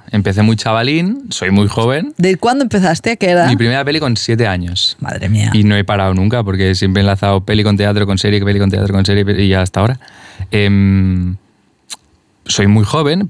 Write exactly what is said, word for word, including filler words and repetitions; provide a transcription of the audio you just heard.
Empecé muy chavalín, soy muy joven. ¿De cuándo empezaste? ¿A qué edad? Mi primera peli con siete años. Madre mía. Y no he parado nunca porque siempre he enlazado peli con teatro, con serie, peli con teatro, con serie y hasta ahora. Eh, soy muy joven,